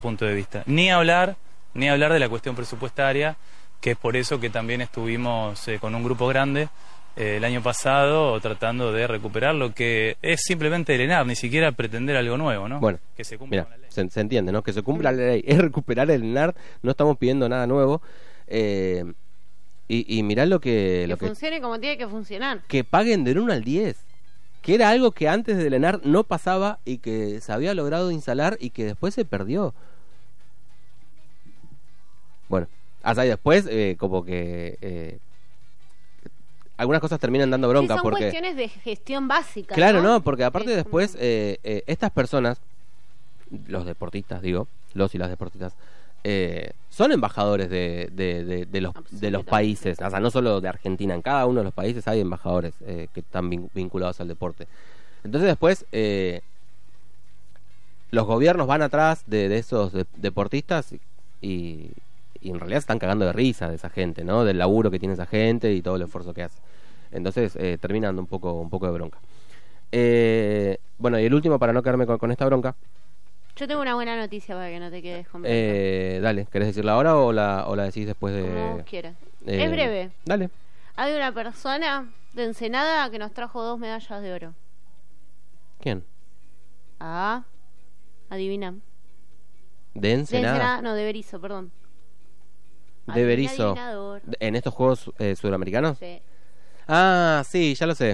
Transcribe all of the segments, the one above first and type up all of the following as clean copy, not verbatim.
punto de vista. Ni hablar de la cuestión presupuestaria, que es por eso que también estuvimos con un grupo grande el año pasado tratando de recuperar lo que es simplemente el ENAR, ni siquiera pretender algo nuevo, ¿no? Bueno, que se cumpla con la ley. Se entiende, ¿no? Que se cumpla la ley, es recuperar el ENAR, no estamos pidiendo nada nuevo. Y mirá lo que funcione como tiene que funcionar. Que paguen del 1 al 10, que era algo que antes del ENAR no pasaba y que se había logrado instalar y que después se perdió. Bueno, hasta ahí después como que algunas cosas terminan dando bronca. Sí, son porque cuestiones de gestión básica. Claro, no, porque aparte después estas personas, los deportistas, digo, los y las deportistas, son embajadores de los países, o sea, no solo de Argentina, en cada uno de los países hay embajadores que están vinculados al deporte. Entonces después los gobiernos van atrás de esos deportistas y en realidad se están cagando de risa de esa gente, ¿no? Del laburo que tiene esa gente y todo el esfuerzo que hace. Entonces termina dando un poco de bronca. Bueno, y el último, para no quedarme con esta bronca. Yo tengo una buena noticia para que no te quedes con bronca. Dale, ¿querés decirla ahora o la decís después de...? Como vos quieras. Es breve. Dale. Hay una persona de Ensenada que nos trajo 2 medallas de oro. ¿Quién? Adivina. ¿De Ensenada? No, de Berisso, perdón. De Berisso. ¿En estos Juegos Sudamericanos? Sí. Ah, sí, ya lo sé.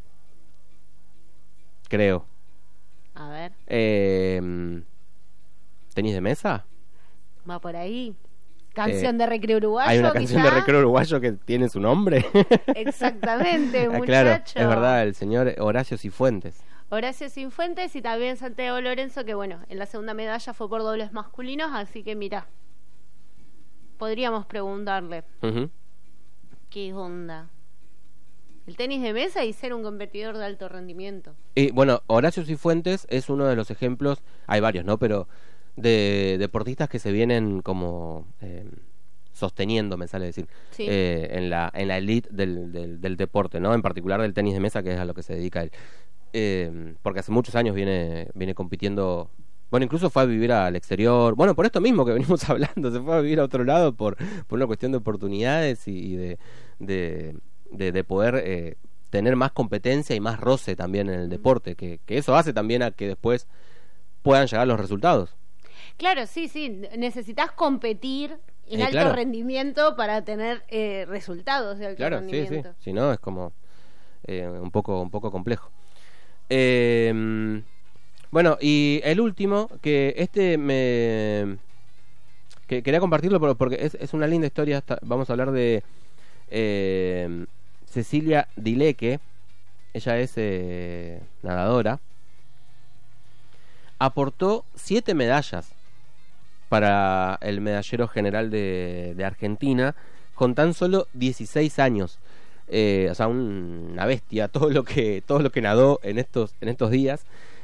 Creo. A ver. ¿Tenis de mesa? Va por ahí. Canción de recreo uruguayo. Hay una canción de recreo uruguayo que tiene su nombre. Exactamente, muchacho. Claro, es verdad, el señor Horacio Cifuentes. Horacio Cifuentes y también Santiago Lorenzo, que bueno, en la segunda medalla fue por dobles masculinos, así que mirá, podríamos preguntarle qué onda el tenis de mesa y ser un competidor de alto rendimiento. Y bueno, Horacio Cifuentes es uno de los ejemplos, hay varios, ¿no? Pero de deportistas que se vienen como sosteniendo, me sale decir, sí. en la elite del deporte, ¿no? En particular del tenis de mesa, que es a lo que se dedica él. Porque hace muchos años viene compitiendo. Bueno, incluso fue a vivir al exterior. Bueno, por esto mismo que venimos hablando, se fue a vivir a otro lado por una cuestión de oportunidades y de poder tener más competencia y más roce también en el deporte, que eso hace también a que después puedan llegar los resultados. Claro, sí, necesitas competir en alto rendimiento para tener resultados de alto rendimiento. Claro, sí, si no es como un poco complejo. Bueno, y el último, que que quería compartirlo porque es una linda historia. Vamos a hablar de Cecilia Dileque. Ella es nadadora. Aportó 7 medallas para el medallero general de Argentina con tan solo 16 años. O sea, una bestia, todo lo que nadó en estos días.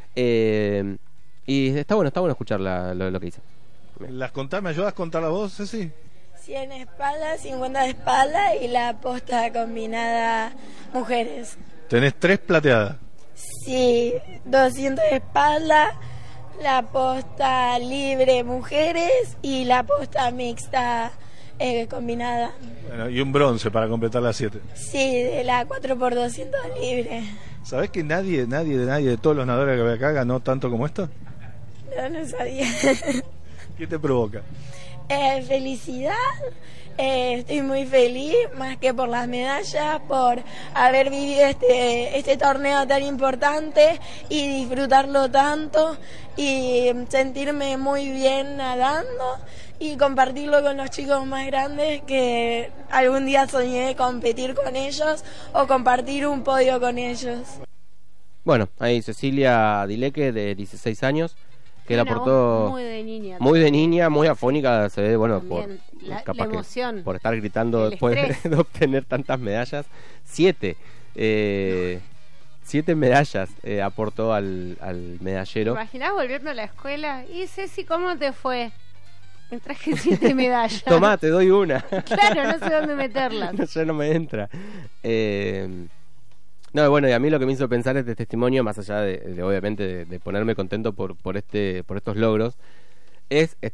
Y está bueno escuchar lo que dice. ¿Las contás? ¿Me ayudas a contar la voz, Ceci? 100 espalda, 50 de espalda y la posta combinada mujeres. ¿Tenés 3 plateadas? Sí, 200 de espalda, la posta libre mujeres y la posta mixta combinada. Bueno, y un bronce para completar las 7. Sí, de la 4x200 libre. ¿Sabés que nadie de todos los nadadores que ve acá ganó tanto como esto? No sabía. ¿Qué te provoca? Felicidad. Estoy muy feliz, más que por las medallas, por haber vivido este torneo tan importante y disfrutarlo tanto y sentirme muy bien nadando y compartirlo con los chicos más grandes, que algún día soñé competir con ellos o compartir un podio con ellos. Bueno, ahí Cecilia Dileque, de 16 años, que la aportó muy de niña, muy afónica, se ve, bueno, también, por la emoción, por estar gritando después de obtener tantas medallas. 7 medallas aportó al medallero. ¿Te imaginás volviendo a la escuela? Y Ceci, ¿cómo te fue? Me traje 7 medallas. Tomá, te doy una. Claro, no sé dónde meterlas. No, ya no me entra. No, bueno, y a mí lo que me hizo pensar este testimonio, más allá de obviamente de ponerme contento por estos logros, es